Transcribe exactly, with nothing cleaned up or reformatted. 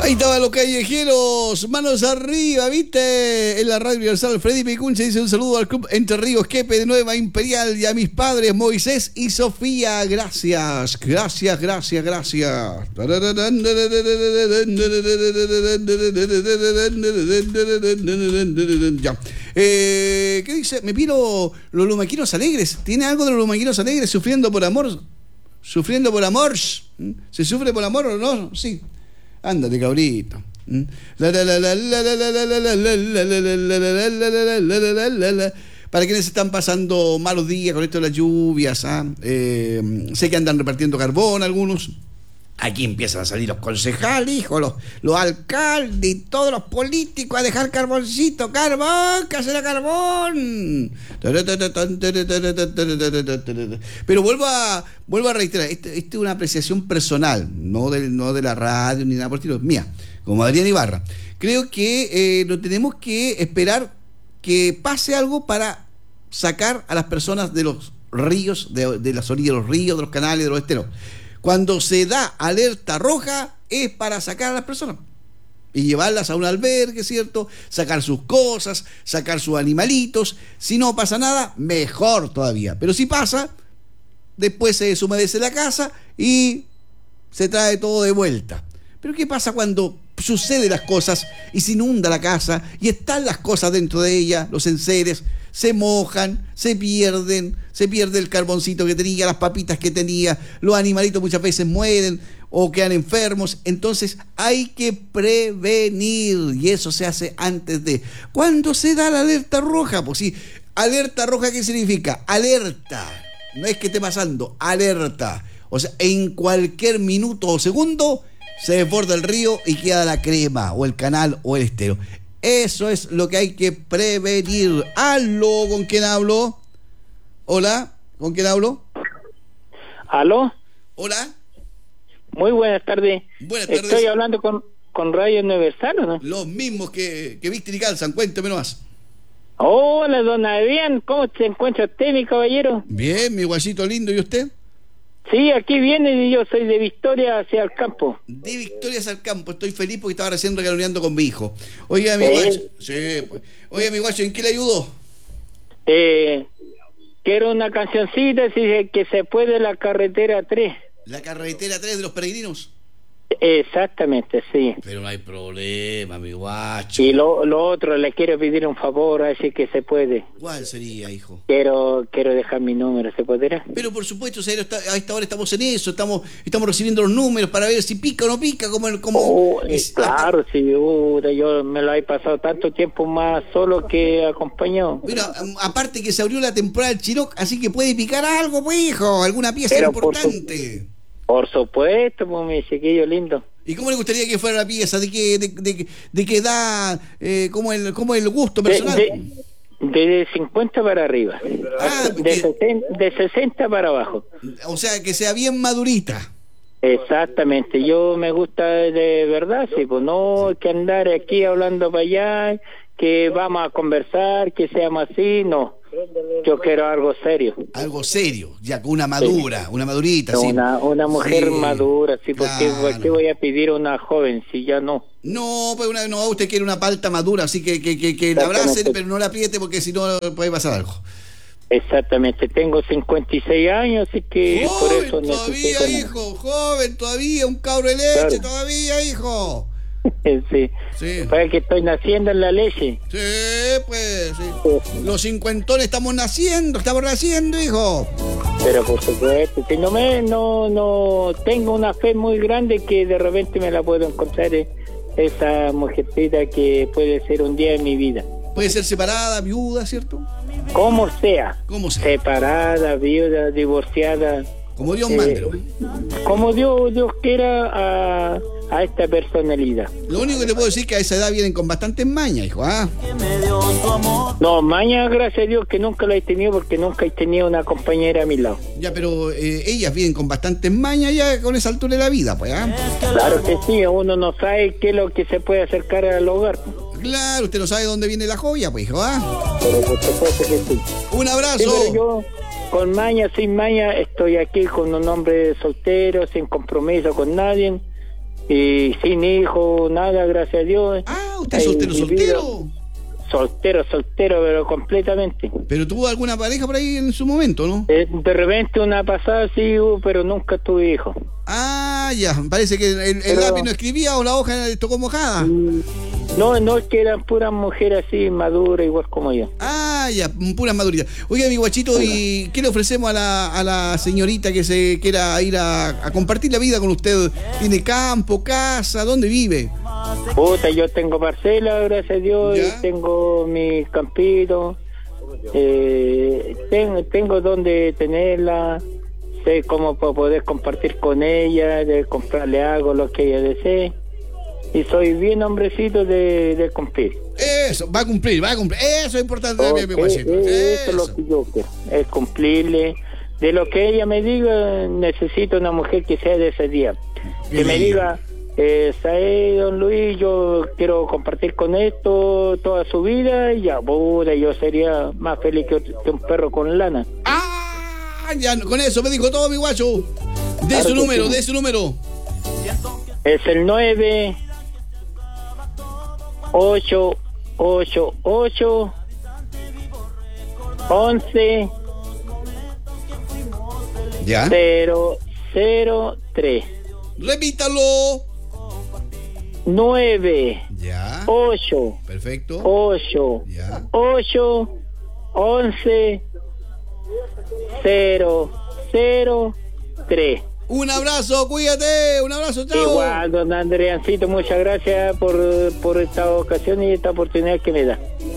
Ahí estaban los callejeros, manos arriba, ¿viste? En la radio universal, Freddy Picunche dice un saludo al club Entre Ríos Quepe de Nueva Imperial y a mis padres Moisés y Sofía. Gracias, gracias, gracias, gracias. Ya. Eh, ¿Qué dice? Me piro los lumaquinos alegres. ¿Tiene algo de los lumaquinos alegres? Sufriendo por amor. Sufriendo por amor. ¿Se sufre por amor o no? Sí. Ándate, cabrito. Para quienes están pasando malos días con esto de las lluvias, ¿ah? eh, sé que andan repartiendo carbón algunos. Aquí empiezan a salir los concejales, hijo, los, los alcaldes y todos los políticos a dejar carboncito, carbón, que será carbón. Pero vuelvo a, vuelvo a reiterar, esta este es una apreciación personal, no de, no de la radio ni nada por el estilo, mía, como Adrián Ibarra. Creo que eh, no tenemos que esperar que pase algo para sacar a las personas de los ríos, de, de las orillas de los ríos, de los canales, de los esteros. Cuando se da alerta roja es para sacar a las personas y llevarlas a un albergue, ¿cierto? Sacar sus cosas, sacar sus animalitos. Si no pasa nada, mejor todavía. Pero si pasa, después se deshumedece la casa y se trae todo de vuelta. Pero ¿qué pasa cuando suceden las cosas y se inunda la casa y están las cosas dentro de ella, los enseres? Se mojan, se pierden, se pierde el carboncito que tenía, las papitas que tenía, los animalitos muchas veces mueren o quedan enfermos. Entonces hay que prevenir y eso se hace antes de. ¿Cuándo se da la alerta roja? Pues sí, alerta roja, ¿qué significa? Alerta, no es que esté pasando, alerta. O sea, en cualquier minuto o segundo se desborda el río y queda la crema o el canal o el estero. Eso es lo que hay que prevenir. ¿Aló? ¿Con quién hablo? Hola, ¿con quién hablo? ¿Aló? Hola. Muy buenas tardes. Buenas tardes. Estoy hablando con, con Radio Universal, ¿o no? Los mismos que, que visten y calzan, cuénteme nomás. Hola, don Adrián, ¿cómo se encuentra usted, mi caballero? Bien, mi guachito lindo, ¿y usted? Sí, aquí viene y yo soy de Victoria hacia el campo. De Victoria hacia el campo, estoy feliz porque estaba recién regaloneando con mi hijo. Oiga, mi ¿Eh? guacho, sí, pues. Oiga, mi guacho, ¿en qué le ayudó? Eh, quiero una cancioncita, si se, que se puede, la carretera tres. ¿La carretera tres de los peregrinos? Exactamente, sí. Pero no hay problema, mi guacho. Y lo, lo otro, le quiero pedir un favor, así que se puede. ¿Cuál sería, hijo? Quiero quiero dejar mi número, ¿se podrá? Pero por supuesto, Cero, está, a esta hora estamos en eso, estamos estamos recibiendo los números para ver si pica o no pica, como... como oh, es, claro, sí, uh, yo me lo he pasado tanto tiempo más solo que acompañado. Mira, aparte que se abrió la temporada del Chiroc, así que puede picar algo, pues, hijo, alguna pieza Pero importante. Por, su, por supuesto, pues, mi chiquillo lindo. ¿Y cómo le gustaría que fuera la pieza? ¿De qué, de, de, de qué edad? Eh, ¿cómo, el, ¿Cómo el gusto personal? De, de, de cincuenta para arriba. Ah, de, que, sesenta, de sesenta para abajo. O sea, que sea bien madurita. Exactamente, yo me gusta de verdad, sí, pues no que andar aquí hablando para allá, que vamos a conversar, que seamos así, no. Yo quiero algo serio. Algo serio, ya con una madura, sí. Una madurita, sí. Una, una mujer sí, madura, sí, porque claro. ¿por qué voy a pedir a una joven si ya no? No, pues una, no, usted quiere una palta madura, así que, que, que, que la abracen, pero no la apriete porque si no puede pasar algo. Exactamente, tengo cincuenta y seis años, así que joven por eso todavía, necesito... hijo, joven todavía, un cabro de leche claro. Todavía, hijo. Sí. Sí. Para que estoy naciendo en la leche. Sí, pues, sí. Sí. Los cincuentones estamos naciendo, estamos naciendo, hijo. Pero por supuesto, si no me, no, no, tengo una fe muy grande que de repente me la puedo encontrar, eh, esa mujercita que puede ser un día en mi vida. Puede ser separada, viuda, ¿cierto? Como sea. Como sea. Separada, viuda, divorciada. Como Dios mande. Eh, como Dios, Dios quiera a, a esta personalidad. Lo único que te puedo decir es que a esa edad vienen con bastantes mañas, hijo, ¿ah? No, mañas, gracias a Dios que nunca la he tenido porque nunca he tenido una compañera a mi lado. Ya, pero eh, ellas vienen con bastantes mañas ya con esa altura de la vida, pues, ¿ah? Claro que sí, uno no sabe qué es lo que se puede acercar al hogar. Claro, usted no sabe dónde viene la joya, pues, hijo, ¿ah? Pero por supuesto que sí. Un abrazo. Sí, pero yo, con maña, sin maña, estoy aquí con un hombre soltero, sin compromiso con nadie. y sin hijo, nada, gracias a Dios. Ah, ¿usted es soltero, soltero? Soltero, soltero, pero completamente. ¿Pero tuvo alguna pareja por ahí en su momento, no? Eh, de repente una pasada sí hubo, pero nunca tuve hijo. Ah, ya, parece que el, el pero, lápiz no escribía o la hoja le tocó mojada. No, no, es que eran puras mujeres así, maduras, igual como yo. Ah, ya, puras maduritas. Oiga, mi guachito, ¿y qué le ofrecemos a la, a la señorita que se quiera ir a, a compartir la vida con usted? ¿Tiene campo, casa? ¿Dónde vive? Puta, yo tengo parcela, gracias a Dios, ¿ya? Tengo mi campito, eh, tengo, tengo donde tenerla, sé cómo poder compartir con ella, de comprarle algo, lo que ella desee. Y soy bien hombrecito de, de cumplir. Eso, va a cumplir, va a cumplir. Eso es importante también, okay, mi guachito. Eso, eso es lo que yo quiero, es cumplirle. De lo que ella me diga, necesito una mujer que sea de ese día. Que me diga, eh, ¿sabe, don Luis? Yo quiero compartir con esto toda su vida. Y ya, puta, yo sería más feliz que, que un perro con lana. Ah, ya, con eso me dijo todo, mi guacho. De claro su número, sí. de su número. Es el nueve ocho ocho ocho once ya cero cero tres. Repítalo. nueve ya ocho perfecto ocho ya ocho once cero cero tres. Un abrazo, cuídate, un abrazo, chao. Igual, don Andreancito, muchas gracias por, por esta ocasión y esta oportunidad que me da.